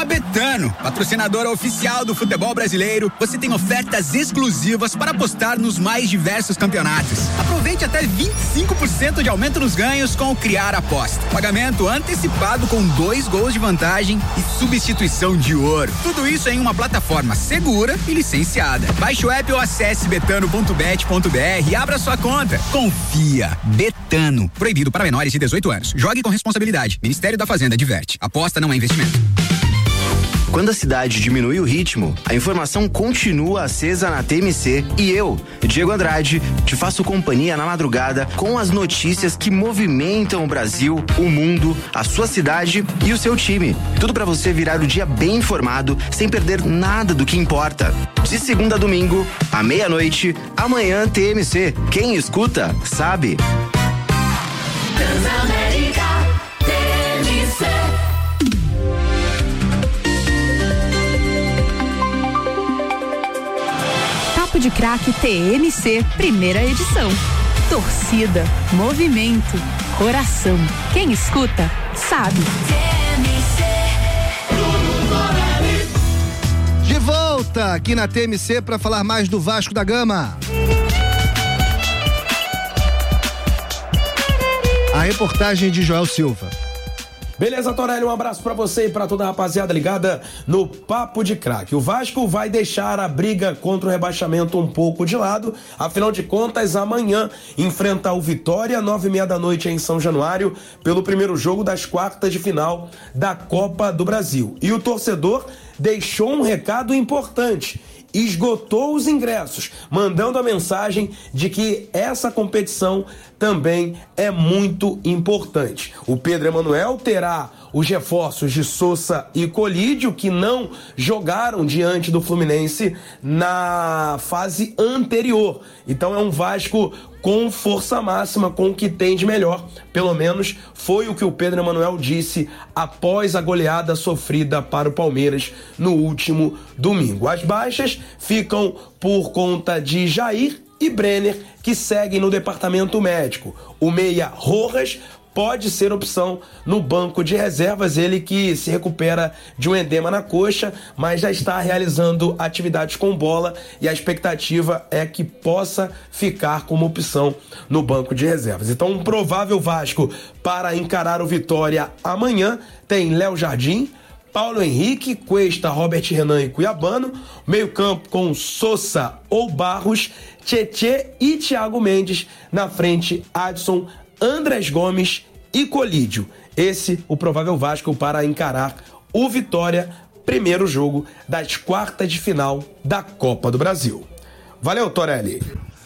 Betano, patrocinadora oficial do futebol brasileiro, você tem ofertas exclusivas para apostar nos mais diversos campeonatos. Aproveite até 25% de aumento nos ganhos com o Criar Aposta. Pagamento antecipado com 2 gols de vantagem e substituição de ouro. Tudo isso em uma plataforma segura e licenciada. Baixe o app ou acesse betano.bet.br e abra sua conta. Confia. Betano. Proibido para menores de 18 anos. Jogue com responsabilidade. Ministério da Fazenda diverte. Aposta não é investimento. Quando a cidade diminui o ritmo, a informação continua acesa na TMC e eu, Diego Andrade, te faço companhia na madrugada com as notícias que movimentam o Brasil, o mundo, a sua cidade e o seu time. Tudo para você virar o dia bem informado, sem perder nada do que importa. De segunda a domingo, à meia-noite, amanhã TMC. Quem escuta, sabe. Transamérica, TMC. Papo de Craque TMC, primeira edição. Torcida, movimento, coração. Quem escuta, sabe. De volta aqui na TMC para falar mais do Vasco da Gama. A reportagem de Joel Silva. Beleza, Torelli, um abraço pra você e pra toda a rapaziada ligada no Papo de Craque. O Vasco vai deixar a briga contra o rebaixamento um pouco de lado. Afinal de contas, amanhã enfrenta o Vitória, 9h30 da noite em São Januário, pelo primeiro jogo das quartas de final da Copa do Brasil. E o torcedor deixou um recado importante. Esgotou os ingressos, mandando a mensagem de que essa competição também é muito importante. O Pedro Emanuel terá os reforços de Sousa e Colídio, que não jogaram diante do Fluminense na fase anterior. Então é um Vasco com força máxima, com o que tem de melhor. Pelo menos foi o que o Pedro Emanuel disse após a goleada sofrida para o Palmeiras no último domingo. As baixas ficam por conta de Jair e Brenner, que seguem no departamento médico. O meia Rojas pode ser opção no banco de reservas, ele que se recupera de um edema na coxa, mas já está realizando atividades com bola e a expectativa é que possa ficar como opção no banco de reservas. Então, um provável Vasco para encarar o Vitória amanhã tem Léo Jardim, Paulo Henrique, Cuesta, Robert Renan e Cuiabano, meio campo com Sousa ou Barros, Tietê e Thiago Mendes, na frente Adson, Andrés Gomes e Colídio. Esse o provável Vasco para encarar o Vitória, primeiro jogo das quartas de final da Copa do Brasil. Valeu, Torelli.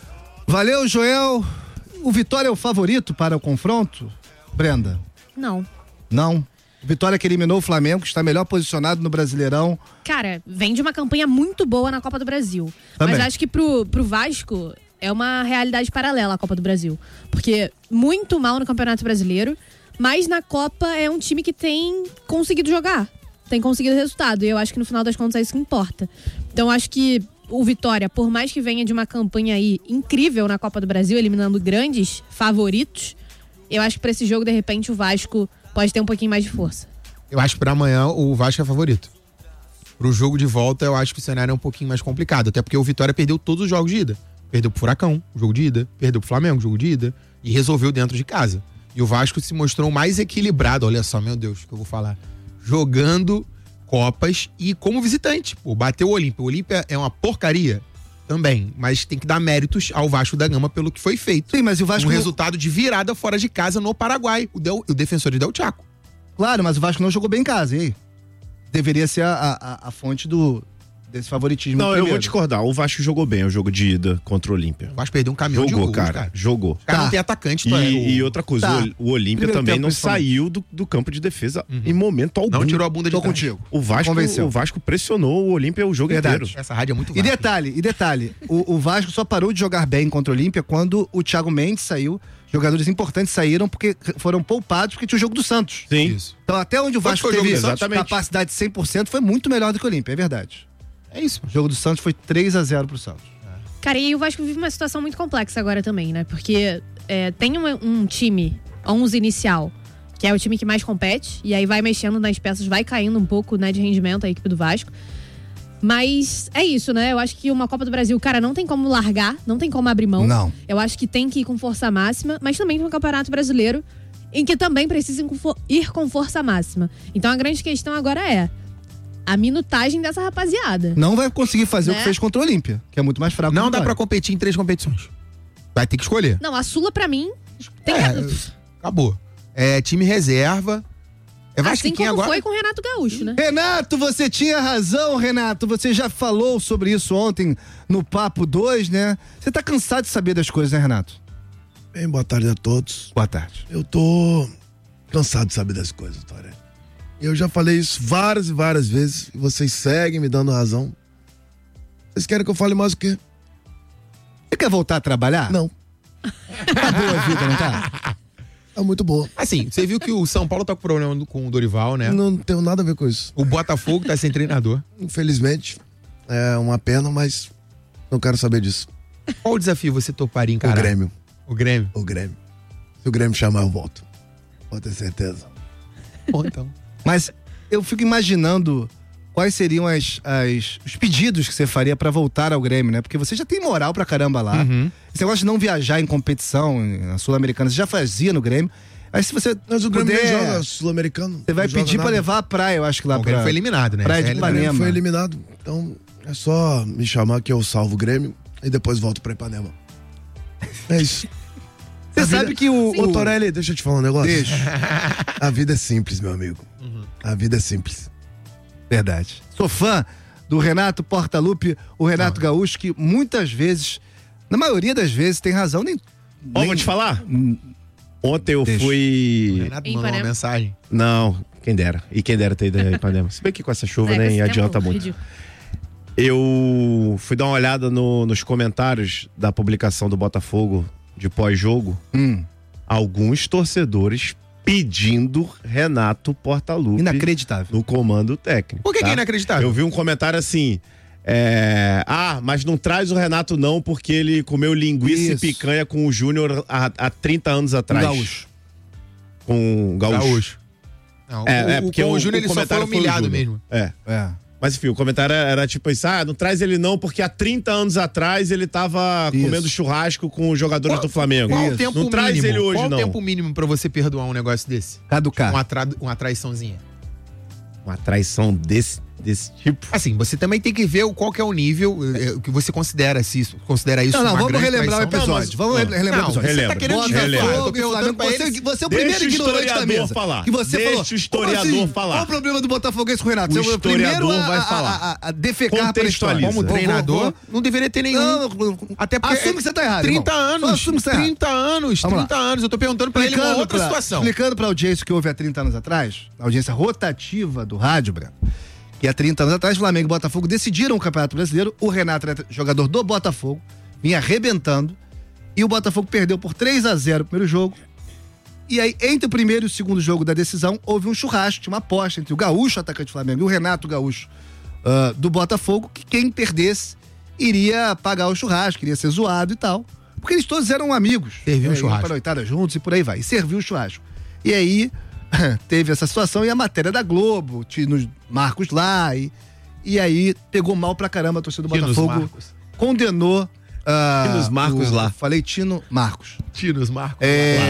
Valeu, Joel. O Vitória é o favorito para o confronto, Brenda? Não. Não? Vitória que eliminou o Flamengo, que está melhor posicionado no Brasileirão. Cara, vem de uma campanha muito boa na Copa do Brasil. Também. Mas acho que pro Vasco é uma realidade paralela à Copa do Brasil. Porque muito mal no Campeonato Brasileiro, mas na Copa é um time que tem conseguido jogar, tem conseguido resultado. E eu acho que no final das contas é isso que importa. Então acho que o Vitória, por mais que venha de uma campanha aí incrível na Copa do Brasil, eliminando grandes favoritos, eu acho que pra esse jogo, de repente, o Vasco pode ter um pouquinho mais de força. Eu acho que pra amanhã o Vasco é favorito. Pro jogo de volta, eu acho que o cenário é um pouquinho mais complicado. Até porque o Vitória perdeu todos os jogos de ida. Perdeu pro Furacão, o jogo de ida. Perdeu pro Flamengo, o jogo de ida. E resolveu dentro de casa. E o Vasco se mostrou mais equilibrado. Olha só, meu Deus, o que eu vou falar. Jogando Copas e como visitante. Pô, bateu o Olímpia. O Olímpia é uma porcaria também. Mas tem que dar méritos ao Vasco da Gama pelo que foi feito. Sim, mas o Vasco... Um resultado de virada fora de casa no Paraguai. O defensor de Del Chaco. Claro, mas o Vasco não jogou bem em casa, e aí? Deveria ser a fonte desse favoritismo. Não, eu vou discordar. O Vasco jogou bem o jogo de ida contra o Olímpia. O Vasco perdeu um caminhão de gols, cara. Jogou. O cara não tem atacante. E outra coisa, o Olímpia também não saiu do campo de defesa em momento algum. Não tirou a bunda de Tô contigo. O Vasco pressionou o Olímpia o jogo inteiro. Essa rádio é muito E detalhe, o Vasco só parou de jogar bem contra o Olímpia quando o Thiago Mendes saiu. Jogadores importantes saíram porque foram poupados porque tinha o jogo do Santos. Sim. Isso. Então até onde o Vasco teve Exatamente. capacidade de 100% foi muito melhor do que o Olímpia, é verdade. É isso. O jogo do Santos foi 3-0 pro Santos. Cara, e o Vasco vive uma situação muito complexa agora também, né? Porque tem um time, 11 inicial, que é o time que mais compete, e aí vai mexendo nas peças, vai caindo um pouco, né, de rendimento a equipe do Vasco. Mas é isso, né? Eu acho que uma Copa do Brasil, cara, não tem como largar, não tem como abrir mão. Não. Eu acho que tem que ir com força máxima, mas também tem um Campeonato Brasileiro em que também precisa ir com força máxima. Então a grande questão agora é a minutagem dessa rapaziada. Não vai conseguir fazer o Né? que fez contra o Olímpia, que é muito mais fraco. Não que o dá pra Vitória. competir em 3 competições. Vai ter que escolher. Não, a Sula pra mim tem que... Acabou. É time reserva. É Vasco Assim quem como agora? foi com o Renato Gaúcho, né? Renato, você tinha razão, Renato. Você já falou sobre isso ontem no Papo 2, né? Você tá cansado de saber das coisas, né, Renato? Bem, boa tarde a todos. Boa tarde. Eu tô cansado de saber das coisas, Toré. Eu já falei isso várias e várias vezes e vocês seguem me dando razão. Vocês querem que eu fale mais o quê? Você quer voltar a trabalhar? Não. Tá boa a vida, não tá? É muito boa. Assim, você viu que o São Paulo tá com problema com o Dorival, né? Não tenho nada a ver com isso. O Botafogo tá sem treinador. Infelizmente, é uma pena, mas não quero saber disso. Qual o desafio você toparia encarar? O Grêmio. O Grêmio? O Grêmio. Se o Grêmio chamar, eu volto. Pode ter certeza. Bom, então. Mas eu fico imaginando quais seriam os pedidos que você faria pra voltar ao Grêmio, né? Porque você já tem moral pra caramba lá. Uhum. Esse negócio de não viajar em competição na Sul-Americana, você já fazia no Grêmio. Aí se você Mas o Grêmio puder, nem joga sul-americano. você vai não joga pedir pra nada. levar a praia, eu acho que lá O Grêmio pra... foi eliminado, né? Praia de Essa é a O Grêmio Ipanema. foi eliminado. Então é só me chamar que eu salvo o Grêmio e depois volto pra Ipanema. É isso. Você sabe que Ô, Torelli, deixa eu te falar um negócio. Deixa. A vida é simples, meu amigo. A vida é simples. Verdade. Sou fã do Renato Portaluppi, o Renato Gaúcho, que muitas vezes, na maioria das vezes, tem razão. Ó, vou te falar. Ontem eu Deixa. O fui... Renato Em mandou uma Ipanema. mensagem. Não, quem dera. E quem dera ter ido em Ipanema. Se bem que com essa chuva É, com nem esse adianta tempo muito. ridículo. Eu fui dar uma olhada nos comentários da publicação do Botafogo de pós-jogo. Alguns torcedores pedindo Renato Portaluppi Inacreditável. no comando técnico. Por que tá? que é inacreditável? Eu vi um comentário assim... mas não traz o Renato não, porque ele comeu linguiça Isso. e picanha com o Júnior há 30 anos atrás. Gaúcho. Com o Gaúcho. Não, Porque com o Júnior ele só foi comentário o humilhado Júnior. mesmo. É. É. Mas enfim, o comentário era tipo isso: não traz ele não, porque há 30 anos atrás ele tava Isso. comendo churrasco com os jogadores do Flamengo. Qual o Isso. tempo Não mínimo? traz ele hoje, Qual não. o tempo mínimo pra você perdoar um negócio desse? Caducar. Uma traiçãozinha. Uma traição desse tipo. Assim, você também tem que ver qual que é o nível que você considera isso Não, uma vamos grande relembrar o traição. episódio. Vamos relembrar o Não, episódio. você relembra. tá querendo Relembra. desvirtuar. Eu tô Botafogo e perguntando Flamengo. pra eles. Você é o Deixa primeiro o ignorante da historiador mesa. falar. Que você Deixa falou. o historiador Como assim? falar. Qual o problema do Botafoguense com o Renato? O Você foi o primeiro historiador vai falar. a defecar para a história. Contextualiza. Como treinador, não deveria ter nenhum. Não, Até porque assume que você tá errado, 30 irmão. anos. Só assume que você tá errado. 30 anos. Vamos lá. 30 anos. Eu tô perguntando pra ele uma outra situação. Explicando pra audiência que houve há 30 anos atrás, a audiência rotativa do rádio, Breno, que há 30 anos atrás, Flamengo e Botafogo decidiram o Campeonato Brasileiro. O Renato era jogador do Botafogo, vinha arrebentando, e o Botafogo perdeu por 3-0 o primeiro jogo. E aí, entre o primeiro e o segundo jogo da decisão, houve um churrasco, tinha uma aposta entre o Gaúcho, atacante do Flamengo, e o Renato Gaúcho do Botafogo, que quem perdesse iria pagar o churrasco, iria ser zoado e tal. Porque eles todos eram amigos. Serviu um Iam churrasco. pra noitada juntos e por aí vai. E serviu o churrasco. E aí, teve essa situação e a matéria da Globo, tinha os Marcos lá, e aí pegou mal pra caramba a torcida do Tino Botafogo. Marcos. Condenou. Tino os Marcos lá. Falei Tino Marcos. Tira os marcos.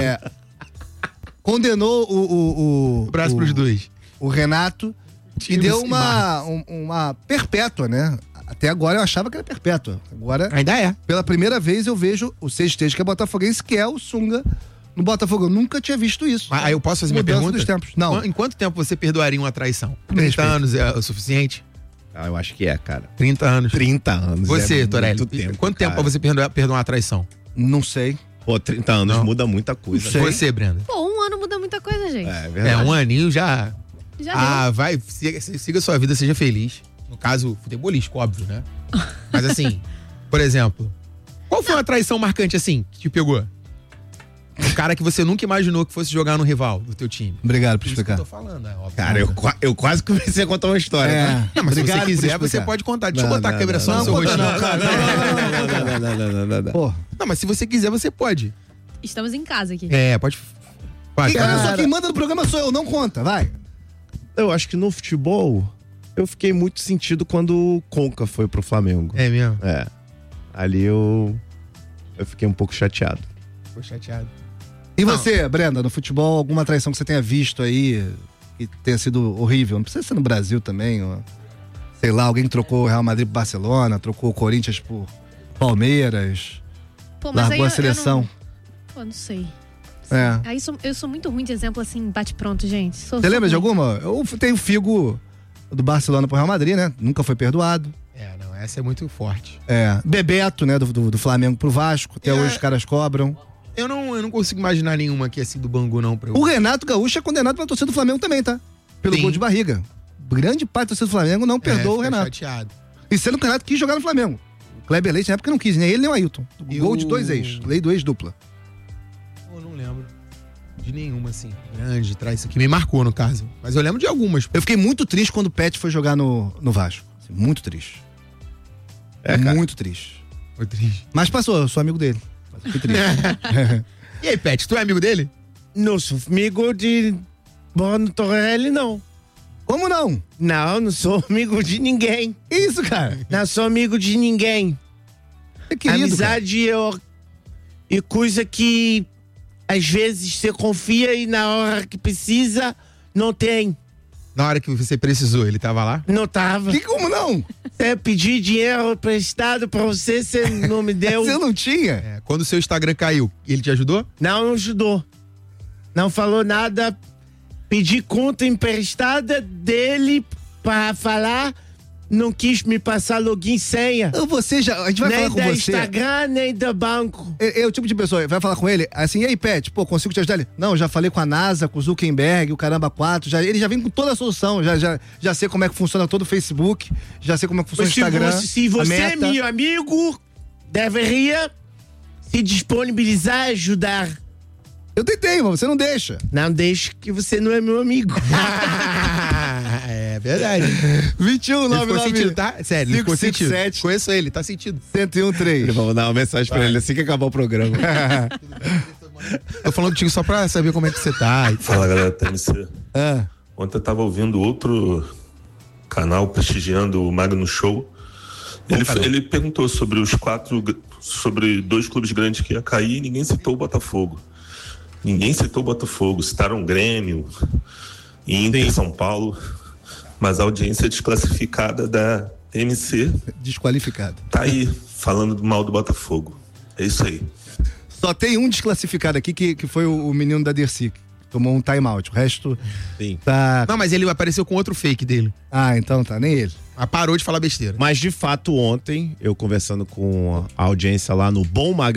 Condenou o Braço pros dois. o Renato e Tino deu e uma perpétua, né? Até agora eu achava que era perpétua. Agora, Ainda é. pela primeira vez, eu vejo o sextejo que é botafoguense, que é o Sunga no Botafogo. Eu nunca tinha visto isso. Mas aí eu posso fazer minha Mudança pergunta? dos tempos. Não. Em quanto tempo você perdoaria uma traição? Me 30 respeita. anos é o suficiente? Eu acho que é, cara. 30 anos. 30 anos. Você, é Torelli, muito tempo, quanto tempo cara. pra você perdoar uma traição? Não sei. Pô, 30 anos Não. muda muita coisa. Não sei. Você, Brenda? Pô, um ano muda muita coisa, gente. É É, verdade. um aninho já. Já Vai, siga sua vida, seja feliz. No caso, futebolístico, óbvio, né? Mas assim, por exemplo, qual foi uma traição marcante assim, que te pegou? Um cara que você nunca imaginou que fosse jogar no rival do teu time. Obrigado por Isso que eu explicar. tô falando, é óbvio. Cara, eu quase comecei a contar uma história, né? Não, mas se Obrigado você por quiser, explicar. você pode contar. Deixa eu Não, botar a não, câmera não, só no não, seu conta rostinho. não, cara, Não. Pô, Não, mas se você quiser, você pode. Estamos em casa aqui. Pode E olha só, quem manda no programa sou eu, não conta, vai. Eu acho que no futebol, eu fiquei muito sentido quando o Conca foi pro Flamengo. É mesmo? É. Ali eu fiquei um pouco chateado. Ficou chateado. E você, Brenda, no futebol, alguma traição que você tenha visto aí que tenha sido horrível? Não precisa ser no Brasil também, ó. Sei lá, alguém trocou o Real Madrid por Barcelona, trocou o Corinthians por Palmeiras, Pô, mas largou aí a seleção. Pô, não sei. É. Aí eu sou muito ruim de exemplo assim, bate pronto, gente. Você lembra de alguma? Eu tenho o Figo do Barcelona pro Real Madrid, né? Nunca foi perdoado. Não, essa é muito forte. Bebeto, né, do Flamengo pro Vasco, até hoje os caras cobram. Eu não consigo imaginar nenhuma aqui assim do Bangu, não. O Renato Gaúcho é condenado pela torcida do Flamengo também, tá? Pelo gol de barriga. Grande parte da torcida do Flamengo não perdoa o Renato. Chateado. E sendo que o Renato quis jogar no Flamengo. O Kleber Leite na época não quis, nem ele nem o Ailton. Gol de 2 ex. Lei do ex dupla. Eu não lembro de nenhuma, assim. Grande, traz isso aqui. Me marcou, no caso. Mas eu lembro de algumas. Eu fiquei muito triste quando o Pet foi jogar no Vasco. Assim, muito triste. Muito triste. Foi triste. Mas passou, eu sou amigo dele. Mas fiquei triste. E aí, Pet, tu é amigo dele? Não sou amigo de Bono Torelli, não. Como não? Não sou amigo de ninguém. Que isso, cara? Não sou amigo de ninguém. É querido, amizade e coisa que às vezes você confia e na hora que precisa, não tem. Na hora que você precisou, ele tava lá? Não tava. Como não? Você pediu dinheiro emprestado pra você não me deu. Você não tinha? Quando o seu Instagram caiu, ele te ajudou? Não ajudou. Não falou nada. Pedi conta emprestada dele pra falar. Não quis me passar login e senha. Você já. A gente vai falar com você. Nem do Instagram, nem do banco. É o tipo de pessoa, vai falar com ele, assim, e aí, Pet, pô, consigo te ajudar ele? Não, já falei com a NASA, com o Zuckerberg, o Caramba 4, ele já vem com toda a solução, já sei como é que funciona todo o Facebook, já sei como é que funciona o Instagram. Se você é meu amigo, deveria se disponibilizar a ajudar. Eu tentei, mas você não deixa. Não deixa que você não é meu amigo. É verdade. 21, 9, ficou sentido, tá? Sério, ele ficou 5, 5, sentido. 7. Conheço ele, tá sentido. 101, 3. Vamos dar uma mensagem pra ele assim que acabar o programa. Tô falando contigo só pra saber como é que você tá. Fala, galera, TMC. Ontem eu tava ouvindo outro canal prestigiando o Magno Show. Ele perguntou sobre sobre 2 clubes grandes que ia cair e ninguém citou o Botafogo. Citaram o Grêmio, Inter, São Paulo, mas a audiência desclassificada da TMC. Desqualificada. Tá aí, falando mal do Botafogo. É isso aí. Só tem um desclassificado aqui que foi o menino da Dercy, que tomou um time-out. O resto tá... Não, mas ele apareceu com outro fake dele. Então tá, nem ele. Parou de falar besteira. Mas de fato ontem, eu conversando com a audiência lá no Bom Magno